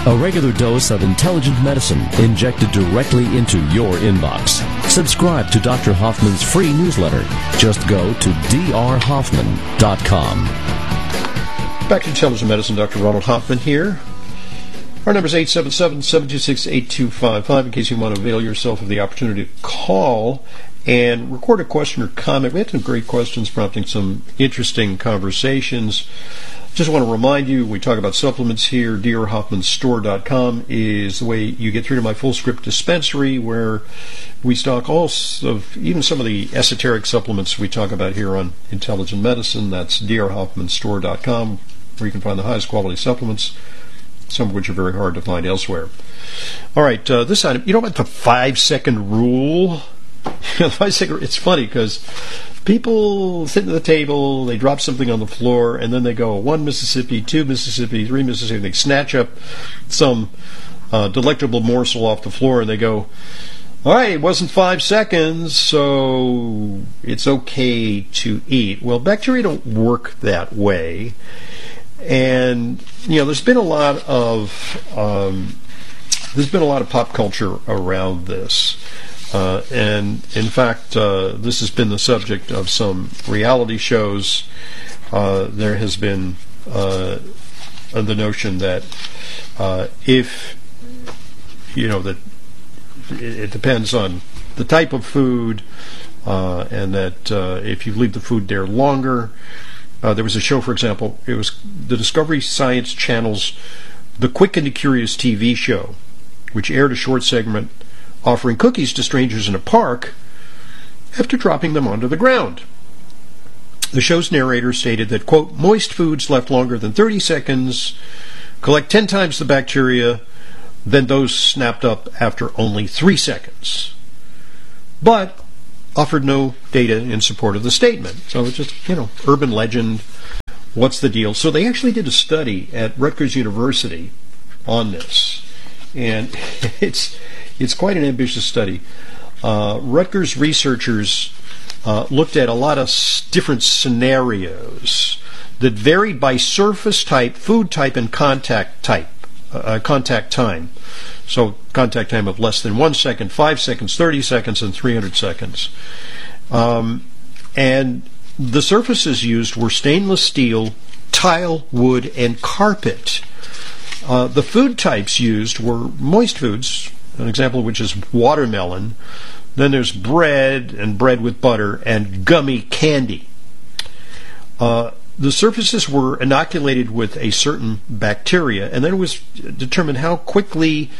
A regular dose of intelligent medicine injected directly into your inbox. Subscribe to Dr. Hoffman's free newsletter. Just go to drhoffman.com. Back to Intelligent Medicine, Dr. Ronald Hoffman here. Our number is 877-726-8255 in case you want to avail yourself of the opportunity to call and record a question or comment. We had some great questions prompting some interesting conversations. Just want to remind you, we talk about supplements here. drhoffmanstore.com is the way you get through to my full script dispensary, where we stock all of, even some of the esoteric supplements we talk about here on Intelligent Medicine. That's drhoffmanstore.com, where you can find the highest quality supplements, some of which are very hard to find elsewhere. All right, this item, you know about the 5-second rule? The 5-second, it's funny because people sit at the table, they drop something on the floor, and then they go 1 Mississippi, 2 Mississippi, 3 Mississippi. They snatch up some delectable morsel off the floor, and they go, all right, it wasn't 5 seconds, so it's okay to eat. Well, bacteria don't work that way. And, there's been a lot of pop culture around this. And in fact, this has been the subject of some reality shows. There has been the notion that if that it depends on the type of food, and that if you leave the food there longer, there was a show, for example, it was the Discovery Science Channel's The Quick and the Curious TV show, which aired a short segment offering cookies to strangers in a park after dropping them onto the ground. The show's narrator stated that, quote, moist foods left longer than 30 seconds collect 10 times the bacteria than those snapped up after only 3 seconds, but offered no data in support of the statement. So it's just, urban legend. What's the deal? So they actually did a study at Rutgers University on this, and it's quite an ambitious study. Rutgers researchers looked at a lot of different scenarios that varied by surface type, food type, and contact time. So contact time of less than 1 second, 5 seconds, 30 seconds, and 300 seconds. And the surfaces used were stainless steel, tile, wood, and carpet. The food types used were moist foods, an example of which is watermelon. Then there's bread and bread with butter and gummy candy. The surfaces were inoculated with a certain bacteria, and then it was determined how quickly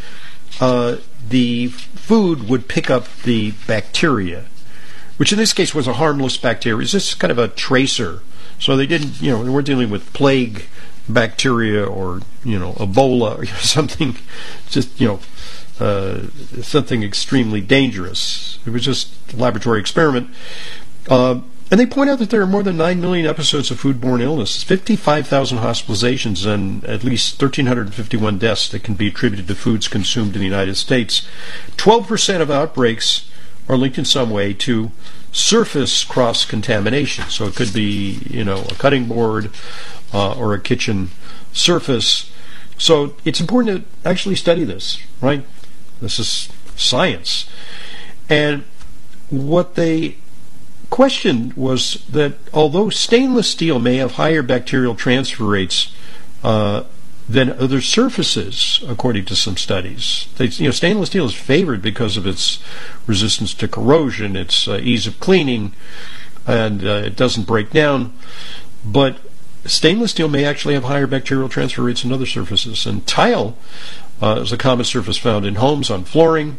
the food would pick up the bacteria, which in this case was a harmless bacteria. It's just kind of a tracer. So they didn't, they weren't dealing with plague bacteria or, Ebola or something, just, something extremely dangerous. It was just a laboratory experiment. And they point out that there are more than 9 million episodes of foodborne illness, 55,000 hospitalizations, and at least 1,351 deaths that can be attributed to foods consumed in the United States. 12% of outbreaks are linked in some way to surface cross-contamination. So it could be, a cutting board or a kitchen surface. So it's important to actually study this, right? This is science. And what they questioned was that although stainless steel may have higher bacterial transfer rates than other surfaces, according to some studies, stainless steel is favored because of its resistance to corrosion, its ease of cleaning, and it doesn't break down. But stainless steel may actually have higher bacterial transfer rates than other surfaces. And tile is a common surface found in homes on flooring,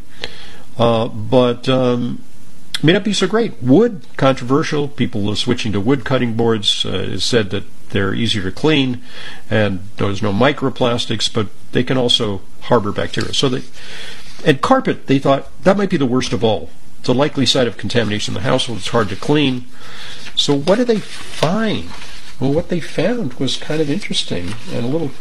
but may not be so great. Wood, controversial. People are switching to wood cutting boards. It's said that they're easier to clean and there's no microplastics, but they can also harbor bacteria. And carpet, they thought that might be the worst of all. It's a likely site of contamination in the household. It's hard to clean. So what did they find? Well, what they found was kind of interesting and a little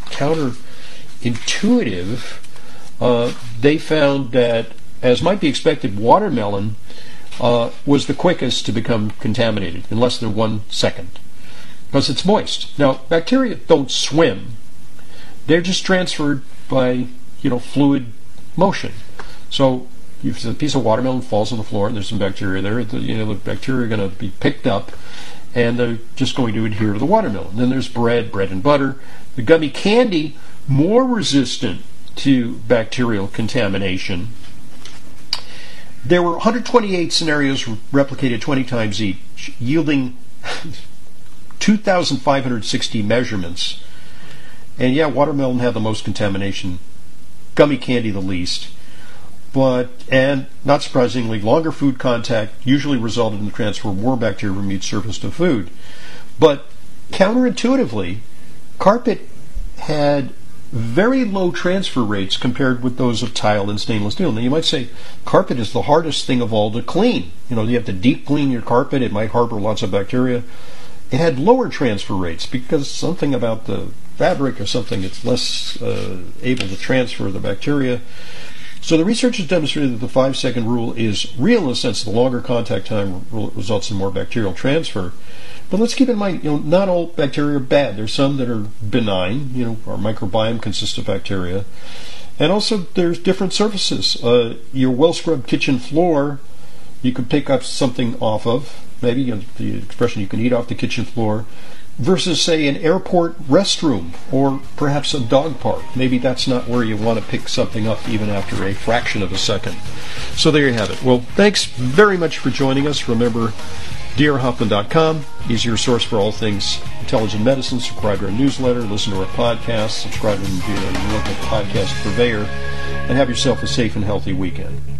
counterintuitive. They found that, as might be expected, watermelon was the quickest to become contaminated in less than 1 second because it's moist. Now, bacteria don't swim. they're just transferred by, fluid motion. So if a piece of watermelon falls on the floor and there's some bacteria there, the bacteria are going to be picked up and they're just going to adhere to the watermelon. Then there's bread and butter. The gummy candy, more resistant to bacterial contamination. There were 128 scenarios replicated 20 times each, yielding 2,560 measurements. And watermelon had the most contamination, gummy candy the least. And not surprisingly, longer food contact usually resulted in the transfer of more bacteria from each surface to food. But counterintuitively, carpet had very low transfer rates compared with those of tile and stainless steel. Now you might say carpet is the hardest thing of all to clean. You have to deep clean your carpet. It might harbor lots of bacteria. It had lower transfer rates because something about the fabric or something, it's less able to transfer the bacteria. So the researchers demonstrated that the 5-second rule is real in the sense the longer contact time results in more bacterial transfer. But let's keep in mind, not all bacteria are bad. There's some that are benign. Our microbiome consists of bacteria. And also there's different surfaces. Your well-scrubbed kitchen floor, you could pick up something off of. Maybe the expression, you can eat off the kitchen floor. Versus, say, an airport restroom or perhaps a dog park. Maybe that's not where you want to pick something up even after a fraction of a second. So there you have it. Well, thanks very much for joining us. Remember, drhoffman.com is your source for all things intelligent medicine. Subscribe to our newsletter, listen to our podcast, subscribe to your local podcast purveyor, and have yourself a safe and healthy weekend.